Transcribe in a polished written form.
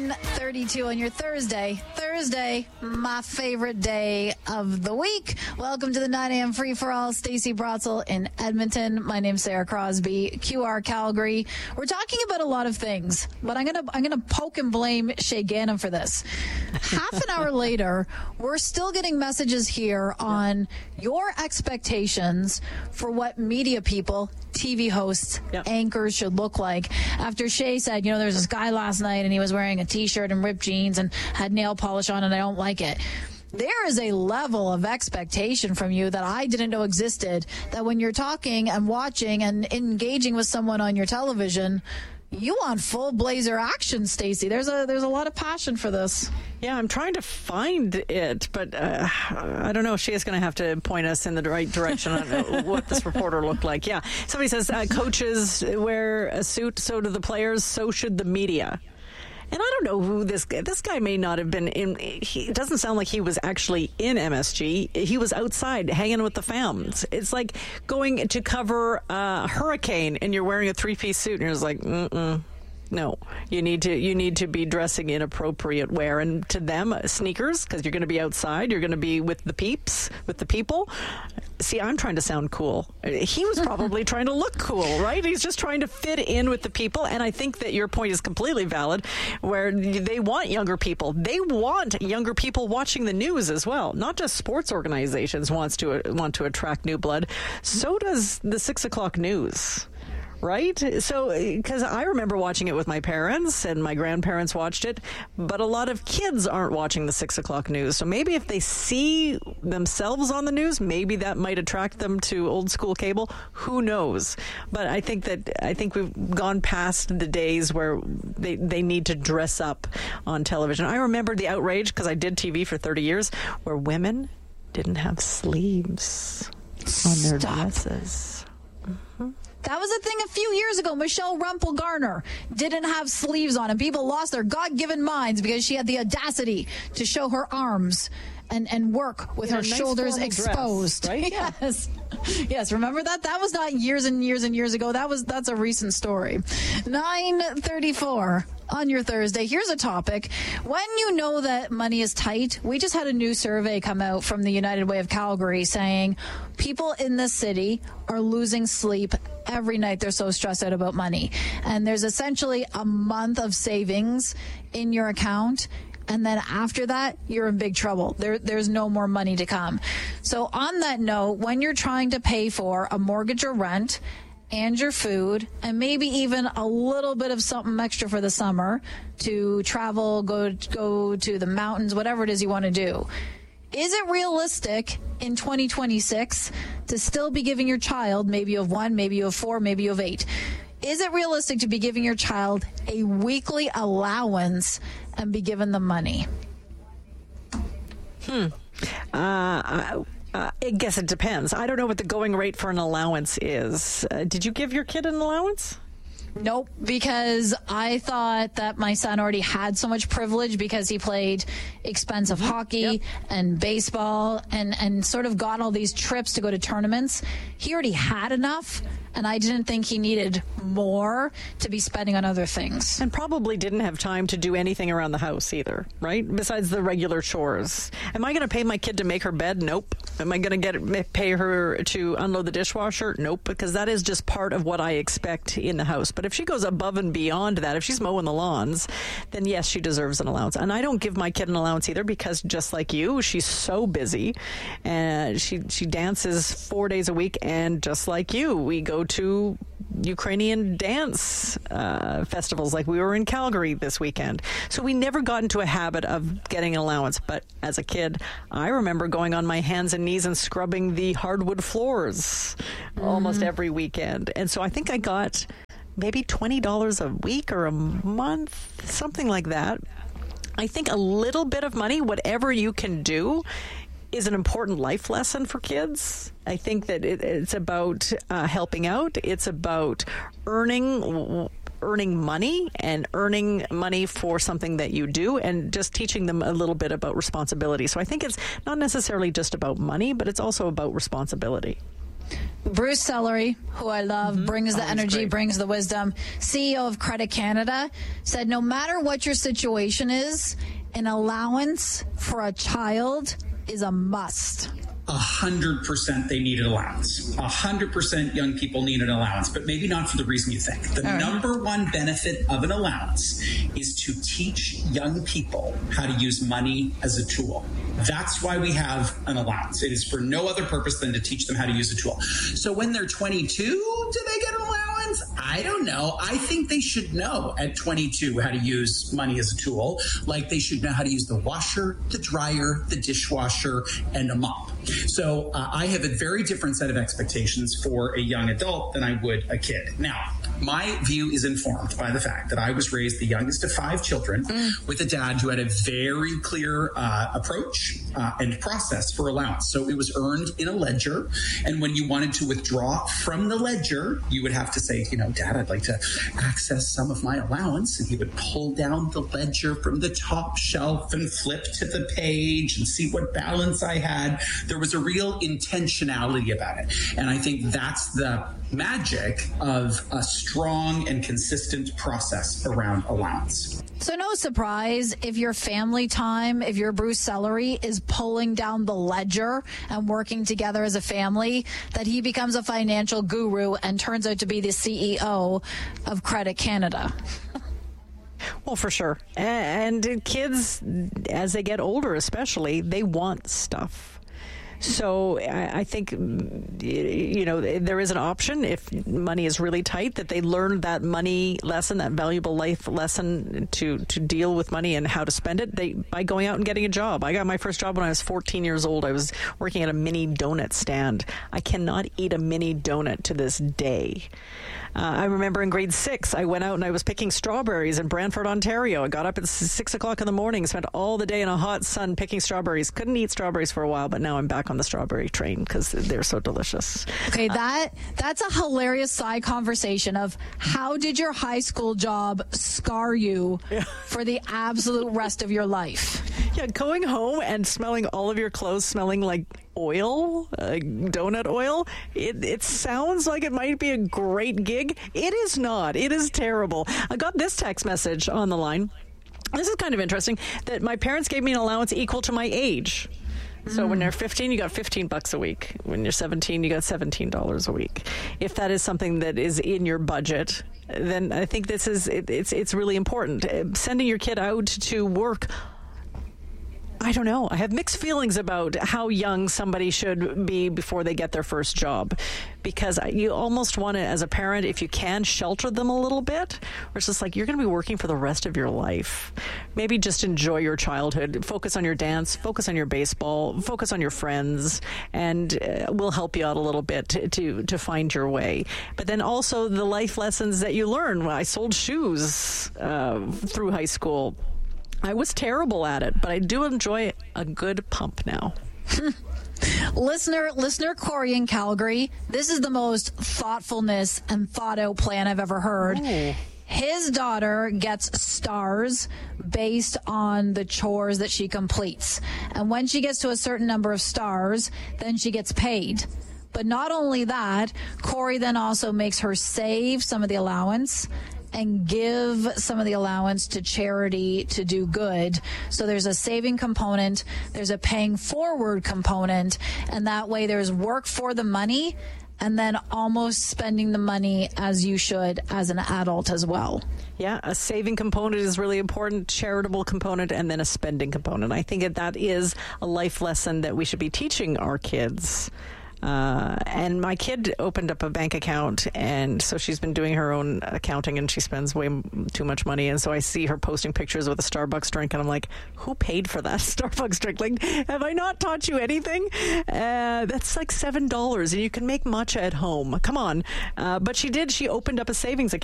9:32 on your Thursday, my favorite day of the week. Welcome to the 9 a.m. Free for All. Stacey Brotzel in Edmonton. My name's Sarah Crosby, QR Calgary. We're talking about a lot of things, but I'm gonna poke and blame Shay Gannon for this. Half an hour later, we're still getting messages here on your expectations for what media people, TV hosts, anchors should look like. After Shay said, there was this guy last night and he was wearing a t-shirt and ripped jeans and had nail polish on and I don't like it. There is a level of expectation from you that I didn't know existed, that when you're talking and watching and engaging with someone on your television, you want full blazer action, Stacey. There's a lot of passion for this. Yeah, I'm trying to find it, but I don't know. She is going to have to point us in the right direction on what this reporter looked like. Yeah, somebody says coaches wear a suit, so do the players, so should the media. And I don't know who this guy may not have been in. It doesn't sound like he was actually in MSG. He was outside hanging with the fams. It's like going to cover a hurricane and you're wearing a three-piece suit and you're just like, no, you need to be dressing in appropriate wear. And to them, sneakers, because you're going to be outside, you're going to be with the peeps, with the people. See, I'm trying to sound cool. He was probably trying to look cool, right? He's just trying to fit in with the people. And I think that your point is completely valid, where they want younger people. They want younger people watching the news as well. Not just sports organizations want to attract new blood. So does the 6 o'clock news. Right? So, because I remember watching it with my parents and my grandparents watched it, but a lot of kids aren't watching the 6 o'clock news. So maybe if they see themselves on the news, maybe that might attract them to old school cable. Who knows? But I think we've gone past the days where they need to dress up on television. I remember the outrage, because I did TV for 30 years, where women didn't have sleeves on their dresses. Mm-hmm. That was a thing a few years ago. Michelle Rumpel-Garner didn't have sleeves on, and people lost their God-given minds because she had the audacity to show her arms and work with her shoulders exposed. Dress, right? Yes. Remember that? That was not years and years and years ago. That's a recent story. 9:34 on your Thursday. Here's a topic. When you know that money is tight, we just had a new survey come out from the United Way of Calgary saying people in this city are losing sleep every night. They're so stressed out about money. And there's essentially a month of savings in your account. And then after that, you're in big trouble. There's no more money to come. So on that note, when you're trying to pay for a mortgage or rent and your food, and maybe even a little bit of something extra for the summer to travel, go to the mountains, whatever it is you want to do, is it realistic in 2026 to still be giving your child, maybe you have 1, maybe you have 4, maybe you have 8, is it realistic to be giving your child a weekly allowance and be given the money? I guess it depends. I don't know what the going rate for an allowance is. Did you give your kid an allowance? Nope, because I thought that my son already had so much privilege because he played expensive hockey and baseball and sort of got all these trips to go to tournaments. He already had enough, and I didn't think he needed more to be spending on other things. And probably didn't have time to do anything around the house either, right? Besides the regular chores. Am I going to pay my kid to make her bed? Nope. Am I going to pay her to unload the dishwasher? Nope, because that is just part of what I expect in the house. But if she goes above and beyond that, if she's mowing the lawns, then yes, she deserves an allowance. And I don't give my kid an allowance either because just like you, she's so busy. And she dances 4 days a week. And just like you, we go to Ukrainian dance festivals, like we were in Calgary this weekend. So we never got into a habit of getting an allowance. But as a kid, I remember going on my hands and knees and scrubbing the hardwood floors almost every weekend. And so I think I got maybe $20 a week or a month, something like that. I think a little bit of money, whatever you can do, is an important life lesson for kids. I think that it's about helping out. It's about earning money and earning money for something that you do and just teaching them a little bit about responsibility. So I think it's not necessarily just about money, but it's also about responsibility. Bruce Sellery, who I love, brings the energy, great. brings the wisdom, CEO of Credit Canada, said no matter what your situation is, an allowance for a child is a must. 100% they need an allowance. 100% young people need an allowance, but maybe not for the reason you think. The number one benefit of an allowance is to teach young people how to use money as a tool. That's why we have an allowance. It is for no other purpose than to teach them how to use a tool. So when they're 22, do they get an allowance? I don't know. I think they should know at 22 how to use money as a tool. Like they should know how to use the washer, the dryer, the dishwasher, and a mop. So I have a very different set of expectations for a young adult than I would a kid. Now, my view is informed by the fact that I was raised the youngest of 5 children with a dad who had a very clear approach and process for allowance. So it was earned in a ledger. And when you wanted to withdraw from the ledger, you would have to say, Dad, I'd like to access some of my allowance. And he would pull down the ledger from the top shelf and flip to the page and see what balance I had. There was a real intentionality about it. And I think that's the magic of a strong and consistent process around allowance. So no surprise if your family time, if your Bruce Sellery is pulling down the ledger and working together as a family, that he becomes a financial guru and turns out to be the CEO of Credit Canada. Well, for sure. And kids, as they get older especially, they want stuff. So I think, there is an option if money is really tight that they learn that money lesson, that valuable life lesson to deal with money and how to spend it by going out and getting a job. I got my first job when I was 14 years old. I was working at a mini donut stand. I cannot eat a mini donut to this day. I remember in grade 6, I went out and I was picking strawberries in Brantford, Ontario. I got up at 6 o'clock in the morning, spent all the day in a hot sun picking strawberries. Couldn't eat strawberries for a while, but now I'm back on the strawberry train because they're so delicious. Okay, that's a hilarious side conversation of how did your high school job scar you for the absolute rest of your life? Yeah, going home and smelling all of your clothes smelling like oil, donut oil. It sounds like it might be a great gig. It is not. It is terrible. I got this text message on the line. This is kind of interesting, that my parents gave me an allowance equal to my age. So when you're 15, you got $15 a week. When you're 17, you got $17 a week. If that is something that is in your budget, then I think it's really important. Sending your kid out to work, I don't know. I have mixed feelings about how young somebody should be before they get their first job, because you almost want to, as a parent, if you can, shelter them a little bit. Where it's just like, you're going to be working for the rest of your life. Maybe just enjoy your childhood. Focus on your dance. Focus on your baseball. Focus on your friends, and we'll help you out a little bit to find your way. But then also the life lessons that you learn. I sold shoes through high school. I was terrible at it, but I do enjoy a good pump now. Listener Corey in Calgary, this is the most thoughtfulness and thought out plan I've ever heard. Ooh. His daughter gets stars based on the chores that she completes. And when she gets to a certain number of stars, then she gets paid. But not only that, Corey then also makes her save some of the allowance and give some of the allowance to charity to do good. So there's a saving component, there's a paying forward component, and that way there's work for the money and then almost spending the money as you should as an adult as well. Yeah, a saving component is really important, charitable component, and then a spending component. I think that is a life lesson that we should be teaching our kids. And my kid opened up a bank account, and so she's been doing her own accounting, and she spends way too much money. And so I see her posting pictures with a Starbucks drink, and I'm like, who paid for that Starbucks drink? Like, have I not taught you anything? That's like $7, and you can make matcha at home. Come on. But she opened up a savings account.